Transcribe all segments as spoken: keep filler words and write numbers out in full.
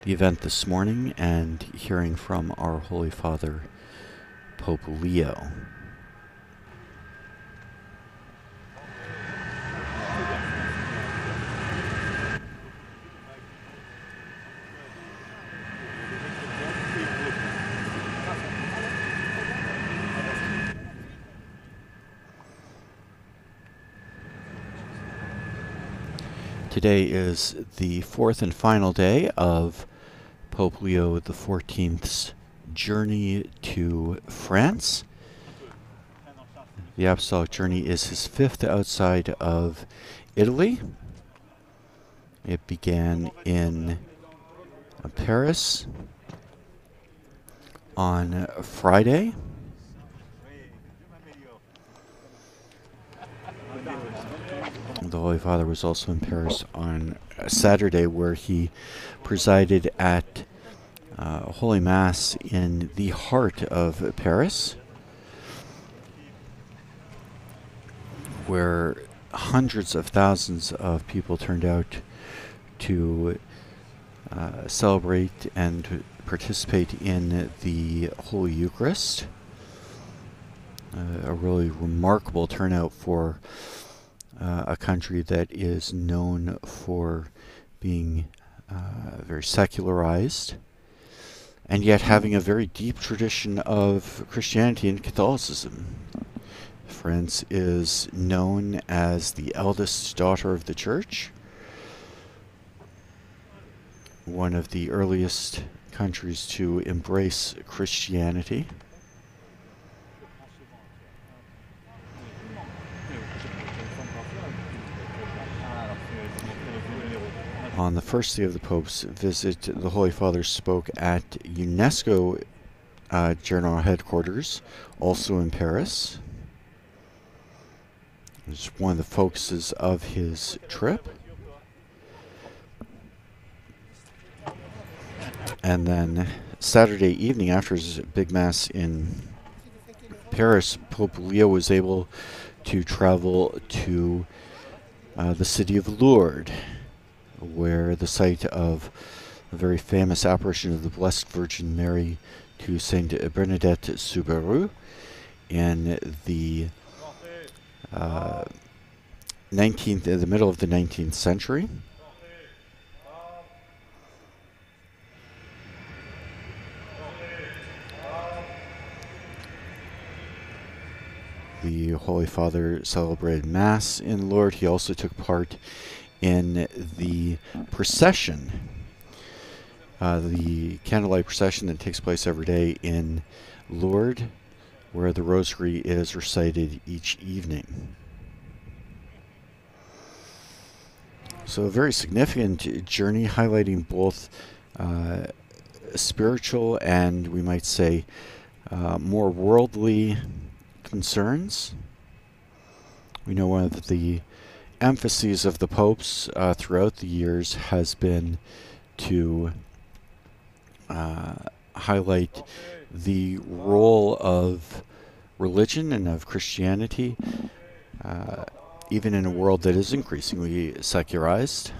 the event this morning and hearing from our Holy Father, Pope Leo. Today is the fourth and final day of Pope Leo the fourteenth's journey to France. The Apostolic Journey is his fifth outside of Italy. It began in Paris on Friday. The Holy Father was also in Paris on Saturday, where he presided at uh, Holy Mass in the heart of Paris, where hundreds of thousands of people turned out to uh, celebrate and participate in the Holy Eucharist. Uh, a really remarkable turnout for uh, a country that is known for being uh, very secularized, and yet having a very deep tradition of Christianity and Catholicism. France is known as the eldest daughter of the Church, one of the earliest countries to embrace Christianity. On the first day of the Pope's visit, the Holy Father spoke at UNESCO uh, General Headquarters, also in Paris. It's one of the focuses of his trip. And then Saturday evening, after his big Mass in Paris, Pope Leo was able to travel to uh, the city of Lourdes, where the site of a very famous apparition of the Blessed Virgin Mary to Saint Bernadette Soubirous in the uh, nineteenth, in the middle of the nineteenth century. The Holy Father celebrated Mass in Lourdes. He also took part in the procession, uh, the candlelight procession that takes place every day in Lourdes, where the Rosary is recited each evening. So a very significant journey, highlighting both uh, spiritual and, we might say, uh, more worldly concerns. We know one of the emphases of the popes uh, throughout the years has been to uh, highlight the role of religion and of Christianity, uh, even in a world that is increasingly secularized.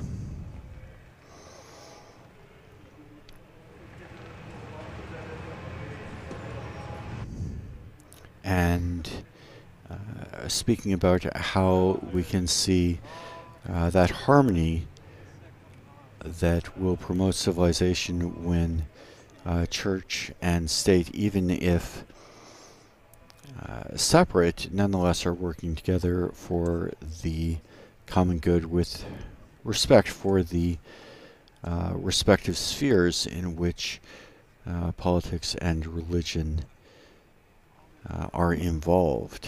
And uh, speaking about how we can see uh, that harmony that will promote civilization when uh, church and state, even if uh, separate, nonetheless are working together for the common good with respect for the uh, respective spheres in which uh, politics and religion uh, are involved.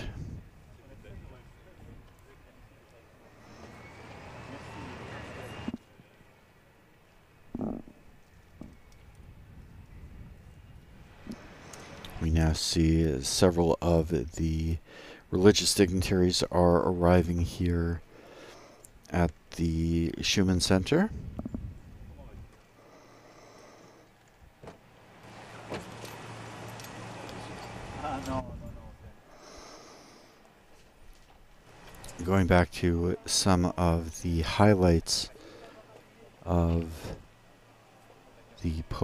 We now see several of the religious dignitaries are arriving here at the Schumann Center. Going back to some of the highlights of the Pope